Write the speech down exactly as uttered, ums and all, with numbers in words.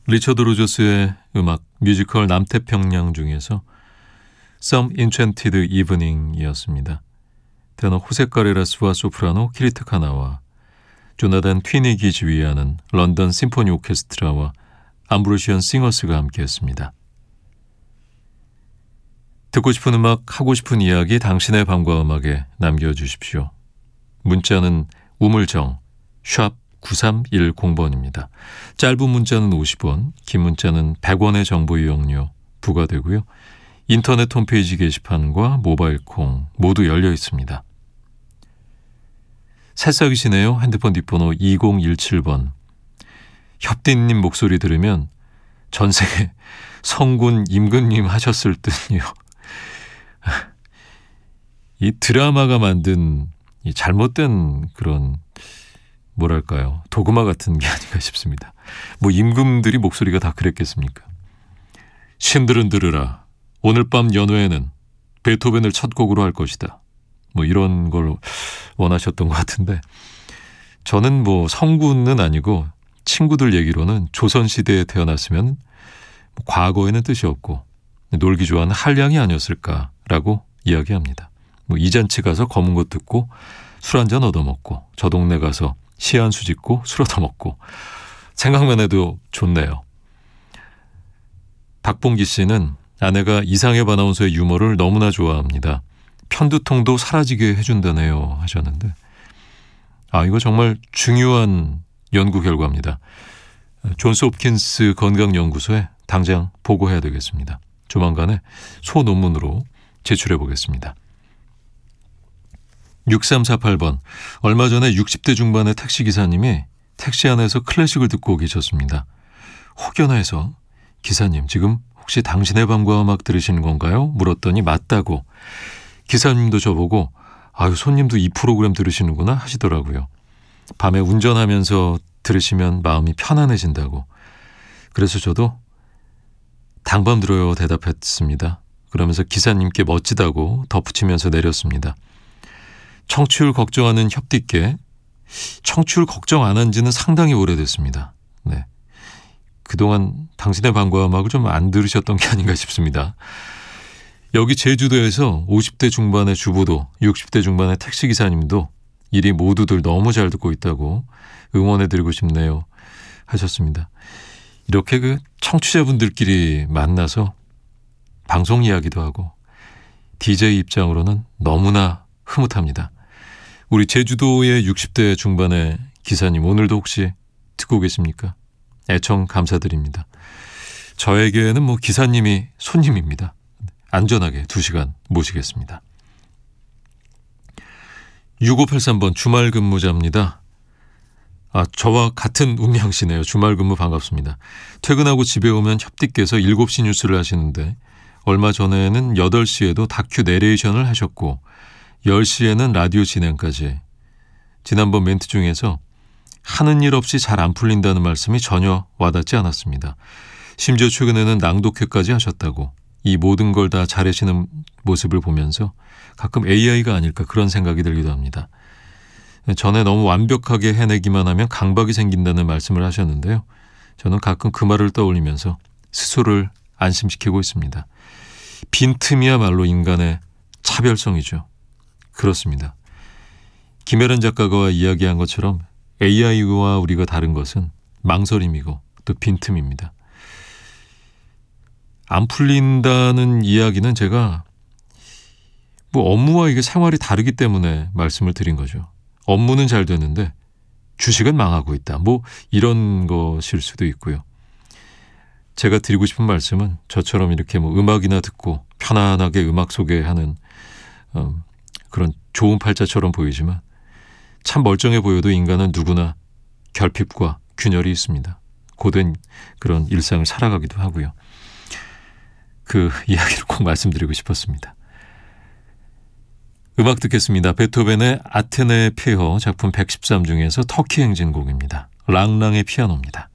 리처드 로저스의 음악 뮤지컬 남태평양 중에서 Some Enchanted Evening이었습니다. 테너 호세 카레라스와 소프라노 키리트 카나와 조나단 튀니기 지휘하는 런던 심포니 오케스트라와 암브로시언 싱어스가 함께했습니다. 듣고 싶은 음악, 하고 싶은 이야기 당신의 밤과 음악에 남겨주십시오. 문자는 우물정 샵 구삼일공 번입니다. 짧은 문자는 오십 원, 긴 문자는 백 원의 정보 이용료 부과되고요. 인터넷 홈페이지 게시판과 모바일 콩 모두 열려 있습니다. 새싹이시네요. 핸드폰 뒷번호 이공일칠 번. 협디님 목소리 들으면 전생에 성군 임금님 하셨을 듯요. 이 드라마가 만든 이 잘못된 그런 뭐랄까요, 도그마 같은 게 아닌가 싶습니다. 뭐 임금들이 목소리가 다 그랬겠습니까? 신들은 들으라. 오늘 밤 연회에는 베토벤을 첫 곡으로 할 것이다. 뭐 이런 걸 원하셨던 것 같은데, 저는 뭐 성군은 아니고 친구들 얘기로는 조선시대에 태어났으면 과거에는 뜻이 없고 놀기 좋아하는 한량이 아니었을까라고 이야기합니다. 뭐 이잔치 가서 검은 것 듣고 술 한잔 얻어먹고, 저 동네 가서 시 한 수 짓고 술 얻어먹고, 생각만 해도 좋네요. 박봉기 씨는 아내가 이상엽 아나운서의 유머를 너무나 좋아합니다. 편두통도 사라지게 해준다네요 하셨는데, 아 이거 정말 중요한 연구 결과입니다. 존스 홉킨스 건강연구소에 당장 보고해야 되겠습니다. 조만간에 소논문으로 제출해 보겠습니다. 육삼사팔 번. 얼마 전에 육십 대 중반의 택시기사님이 택시 안에서 클래식을 듣고 계셨습니다. 혹여나해서 기사님 지금 혹시 당신의 밤과 음악 들으시는 건가요? 물었더니 맞다고. 기사님도 저보고 아유 손님도 이 프로그램 들으시는구나 하시더라고요. 밤에 운전하면서 들으시면 마음이 편안해진다고. 그래서 저도 당밤 들어요 대답했습니다. 그러면서 기사님께 멋지다고 덧붙이면서 내렸습니다. 청취율 걱정하는 협디께 청취율 걱정 안 한 지는 상당히 오래됐습니다. 네, 그동안 당신의 밤과 음악을 좀 안 들으셨던 게 아닌가 싶습니다. 여기 제주도에서 오십 대 중반의 주부도 육십 대 중반의 택시기사님도 일이 모두들 너무 잘 듣고 있다고 응원해드리고 싶네요 하셨습니다. 이렇게 그 청취자분들끼리 만나서 방송 이야기도 하고 디제이 입장으로는 너무나 흐뭇합니다. 우리 제주도의 육십 대 중반의 기사님 오늘도 혹시 듣고 계십니까? 애청 감사드립니다. 저에게는 뭐 기사님이 손님입니다. 안전하게 두 시간 모시겠습니다. 육오팔삼 번 주말 근무자입니다. 아, 저와 같은 운명시네요. 주말 근무 반갑습니다. 퇴근하고 집에 오면 협디께서 일곱 시 뉴스를 하시는데 얼마 전에는 여덟 시에도 다큐 내레이션을 하셨고 열 시에는 라디오 진행까지. 지난번 멘트 중에서 하는 일 없이 잘 안 풀린다는 말씀이 전혀 와닿지 않았습니다. 심지어 최근에는 낭독회까지 하셨다고. 이 모든 걸 다 잘하시는 모습을 보면서 가끔 에이아이가 아닐까 그런 생각이 들기도 합니다. 전에 너무 완벽하게 해내기만 하면 강박이 생긴다는 말씀을 하셨는데요. 저는 가끔 그 말을 떠올리면서 스스로를 안심시키고 있습니다. 빈틈이야말로 인간의 차별성이죠. 그렇습니다. 김혜란 작가가 이야기한 것처럼 에이아이와 우리가 다른 것은 망설임이고 또 빈틈입니다. 안 풀린다는 이야기는 제가 뭐 업무와 이게 생활이 다르기 때문에 말씀을 드린 거죠. 업무는 잘 되는데 주식은 망하고 있다. 뭐 이런 것일 수도 있고요. 제가 드리고 싶은 말씀은 저처럼 이렇게 뭐 음악이나 듣고 편안하게 음악 소개하는 음, 그런 좋은 팔자처럼 보이지만 참 멀쩡해 보여도 인간은 누구나 결핍과 균열이 있습니다. 고된 그런 일상을 살아가기도 하고요. 그 이야기를 꼭 말씀드리고 싶었습니다. 음악 듣겠습니다. 베토벤의 아테네 폐허 작품 백십삼 중에서 터키 행진곡입니다. 랑랑의 피아노입니다.